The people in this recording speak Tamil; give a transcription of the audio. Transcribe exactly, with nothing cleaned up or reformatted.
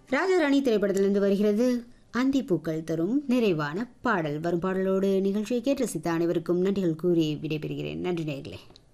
ராஜாராணி திரைப்படத்திலிருந்து வருகிறது அந்தி பூக்கள் தரும் நிறைவான பாடல். வரும் பாடலோடு நிகழ்ச்சியை கேட்டு ரசித்த அனைவருக்கும் நன்றிகள் கூறி விடைபெறுகிறேன். நன்றி நேயர்களே.